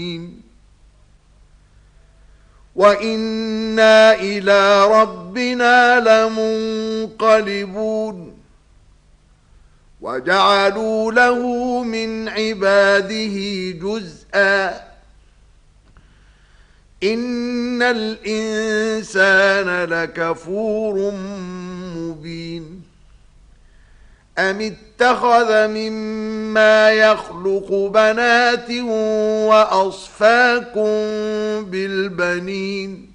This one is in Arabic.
وَإِنَّا إِلَى رَبِّنَا لَمُنقَلِبُونَ وَجَعَلُوا لَهُ مِنْ عِبَادِهِ جُزءًا إِنَّ الْإِنسَانَ لَكَفُورٌ مُبِينٌ أَمِ اتَّخَذَ مِمَّا يَخْلُقُ بَنَاتٍ وَأَصْفَاكُمْ بِالْبَنِينَ